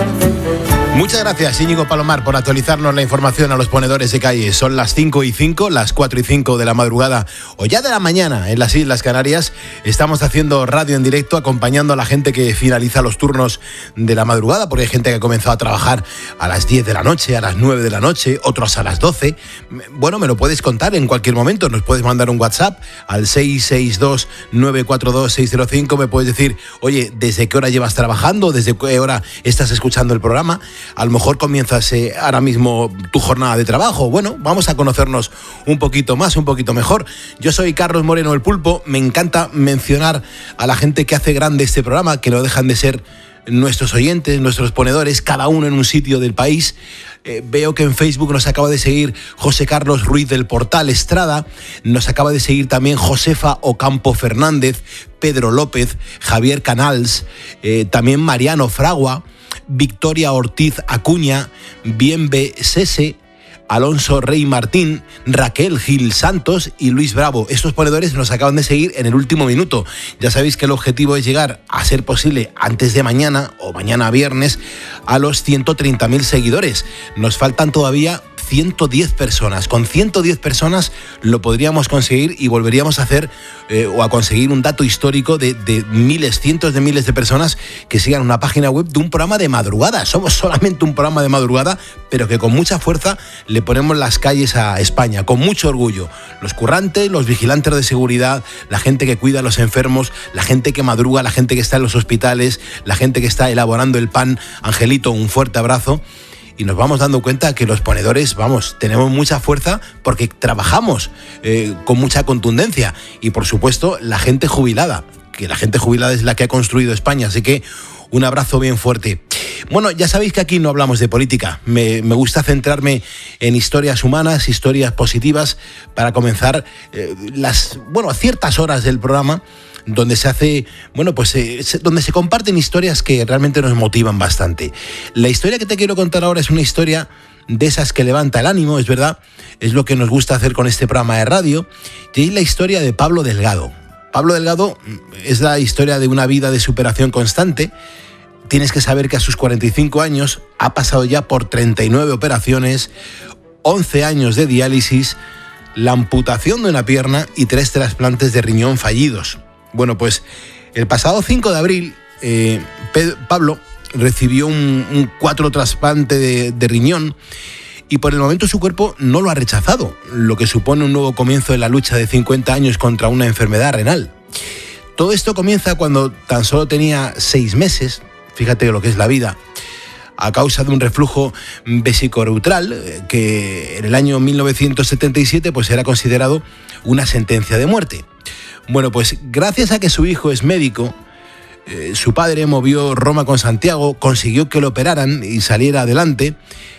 Muchas gracias, Íñigo Palomar, por actualizarnos la información a los ponedores de calle. Son las 5:05, las 4:05 de la madrugada o ya de la mañana en las Islas Canarias. Estamos haciendo radio en directo, acompañando a la gente que finaliza los turnos de la madrugada, porque hay gente que ha comenzado a trabajar a las 10 de la noche, a las 9 de la noche, otros a las 12. Bueno, me lo puedes contar en cualquier momento. Nos puedes mandar un WhatsApp al 662-942-605. Me puedes decir, oye, ¿desde qué hora llevas trabajando? ¿Desde qué hora estás escuchando el programa? A lo mejor comienzas ahora mismo tu jornada de trabajo. Bueno, vamos a conocernos un poquito más, un poquito mejor. Yo soy Carlos Moreno, el Pulpo. Me encanta mencionar a la gente que hace grande este programa, que no dejan de ser nuestros oyentes, nuestros ponedores, cada uno en un sitio del país. Veo que en Facebook nos acaba de seguir José Carlos Ruiz del Portal Estrada, nos acaba de seguir también Josefa Ocampo Fernández, Pedro López, Javier Canals, también Mariano Fragua, Victoria Ortiz Acuña, Bienve Sese, Alonso Rey Martín, Raquel Gil Santos y Luis Bravo. Estos ponedores nos acaban de seguir en el último minuto. Ya sabéis que el objetivo es llegar, a ser posible, antes de mañana o mañana viernes, a los 130.000 seguidores. Nos faltan todavía 110 personas. Con 110 personas lo podríamos conseguir y volveríamos a hacer o a conseguir un dato histórico de miles, cientos de miles de personas que sigan una página web de un programa de madrugada. Somos solamente un programa de madrugada, pero que con mucha fuerza le ponemos las calles a España, con mucho orgullo. Los currantes, los vigilantes de seguridad, la gente que cuida a los enfermos, la gente que madruga, la gente que está en los hospitales, la gente que está elaborando el pan. Angelito, un fuerte abrazo. Y nos vamos dando cuenta que los ponedores, tenemos mucha fuerza porque trabajamos con mucha contundencia. Y por supuesto, la gente jubilada, que la gente jubilada es la que ha construido España. Así que un abrazo bien fuerte. Bueno, ya sabéis que aquí no hablamos de política. Me gusta centrarme en historias humanas, historias positivas, para comenzar ciertas horas del programa donde se hace, donde se comparten historias que realmente nos motivan bastante. La historia que te quiero contar ahora es una historia de esas que levanta el ánimo, es verdad, es lo que nos gusta hacer con este programa de radio, y es la historia de Pablo Delgado. Pablo Delgado es la historia de una vida de superación constante. Tienes que saber que a sus 45 años ha pasado ya por 39 operaciones, 11 años de diálisis, la amputación de una pierna y 3 trasplantes de riñón fallidos. Bueno, pues el pasado 5 de abril, Pablo recibió un 4 trasplante de riñón y por el momento su cuerpo no lo ha rechazado, lo que supone un nuevo comienzo en la lucha de 50 años contra una enfermedad renal. Todo esto comienza cuando tan solo tenía 6 meses, fíjate lo que es la vida, a causa de un reflujo vesicouretral que en el año 1977 era considerado una sentencia de muerte. Bueno, pues gracias a que su hijo es médico, su padre movió Roma con Santiago, consiguió que lo operaran y saliera adelante.